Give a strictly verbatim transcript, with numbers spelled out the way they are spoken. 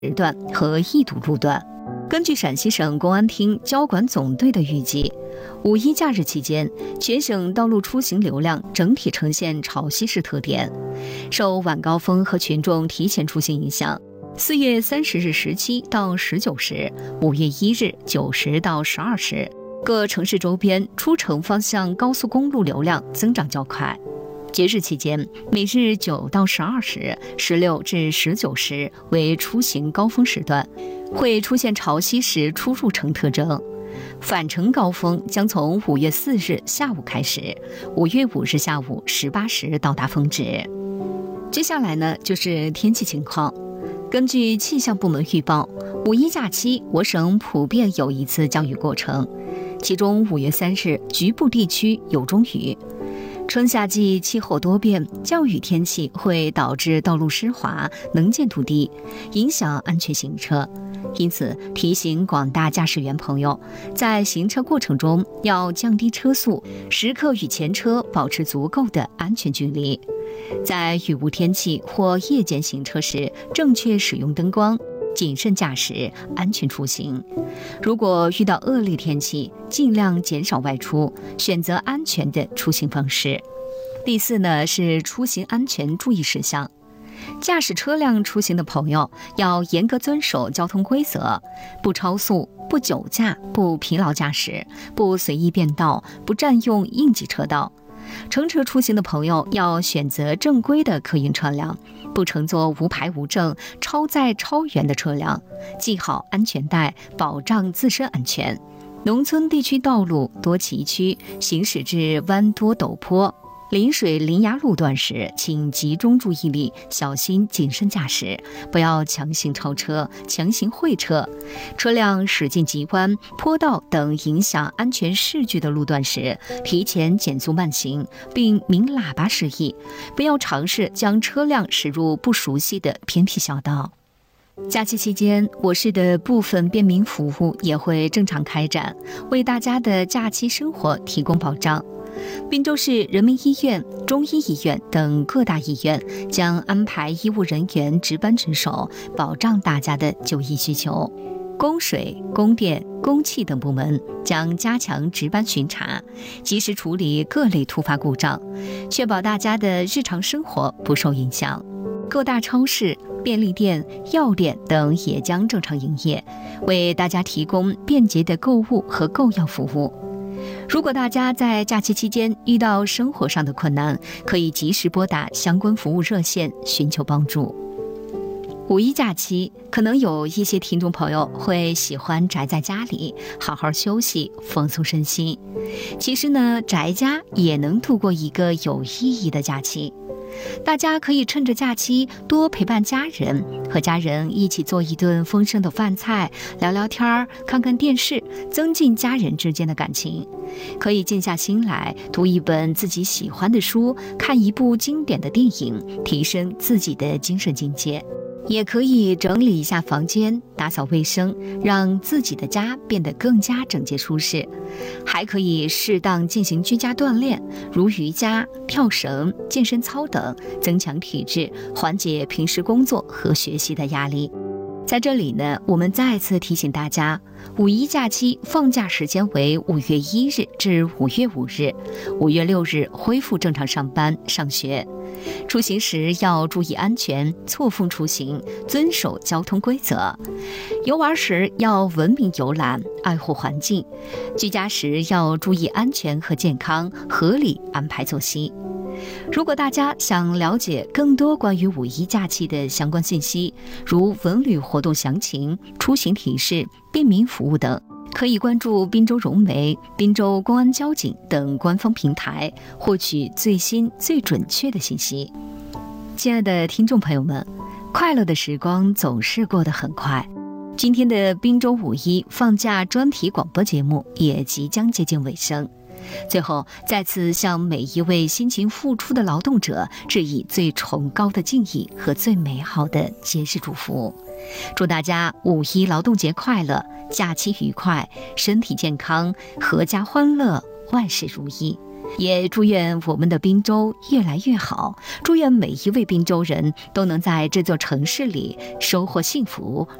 时段和一堵路段。根据陕西省公安厅交管总队的预计，五一假日期间，全省道路出行流量整体呈现潮汐式特点。受晚高峰和群众提前出行影响，四月三十日十七到十九时，五月一日九时到十二时，各城市周边出城方向高速公路流量增长较快。节日期间，每日九到十二时、十六至十九时为出行高峰时段，会出现潮汐时出入城特征。返程高峰将从五月四日下午开始，五月五日下午十八时到达峰值。接下来呢，就是天气情况。根据气象部门预报，五一假期我省普遍有一次降雨过程，其中五月三日局部地区有中雨。春夏季气候多变，降雨天气会导致道路湿滑、能见度低，影响安全行车。因此，提醒广大驾驶员朋友，在行车过程中要降低车速，时刻与前车保持足够的安全距离。在雨雾天气或夜间行车时，正确使用灯光，谨慎驾驶，安全出行。如果遇到恶劣天气，尽量减少外出，选择安全的出行方式。第四呢，是出行安全注意事项。驾驶车辆出行的朋友要严格遵守交通规则，不超速、不酒驾、不疲劳驾驶、不随意变道、不占用应急车道。乘车出行的朋友要选择正规的客运车辆，不乘坐无牌无证、超载超员的车辆，系好安全带，保障自身安全。农村地区道路多崎岖，行驶至弯多陡坡、临水临崖路段时，请集中注意力，小心谨慎驾驶，不要强行超车、强行会车。车辆驶进急弯、坡道等影响安全视距的路段时，提前减速慢行，并鸣喇叭示意，不要尝试将车辆驶入不熟悉的偏僻小道。假期期间，我市的部分便民服务也会正常开展，为大家的假期生活提供保障。滨州市人民医院、中医医院等各大医院将安排医务人员值班值守，保障大家的就医需求。供水、供电、供气等部门将加强值班巡查，及时处理各类突发故障，确保大家的日常生活不受影响。各大超市、便利店、药店等也将正常营业，为大家提供便捷的购物和购药服务。如果大家在假期期间遇到生活上的困难，可以及时拨打相关服务热线寻求帮助。五一假期，可能有一些听众朋友会喜欢宅在家里，好好休息，放松身心。其实呢，宅家也能度过一个有意义的假期。大家可以趁着假期多陪伴家人，和家人一起做一顿丰盛的饭菜，聊聊天，看看电视，增进家人之间的感情。可以静下心来，读一本自己喜欢的书，看一部经典的电影，提升自己的精神境界。也可以整理一下房间，打扫卫生，让自己的家变得更加整洁舒适。还可以适当进行居家锻炼，如瑜伽、跳绳、健身操等，增强体质，缓解平时工作和学习的压力。在这里呢，我们再次提醒大家，五一假期放假时间为五月一日至五月五日，五月六日恢复正常上班上学。出行时要注意安全，错峰出行，遵守交通规则。游玩时要文明游览，爱护环境。居家时要注意安全和健康，合理安排作息。如果大家想了解更多关于五一假期的相关信息，如文旅活动详情、出行提示、便民服务等，可以关注滨州融媒、滨州公安交警等官方平台，获取最新最准确的信息。亲爱的听众朋友们，快乐的时光总是过得很快，今天的滨州五一放假专题广播节目也即将接近尾声。最后，再次向每一位辛勤付出的劳动者致以最崇高的敬意和最美好的节日祝福。祝大家五一劳动节快乐，假期愉快，身体健康，阖家欢乐，万事如意。 也祝愿我们的滨州越来越好，祝愿每一位滨州人都能在这座城市里收获幸福，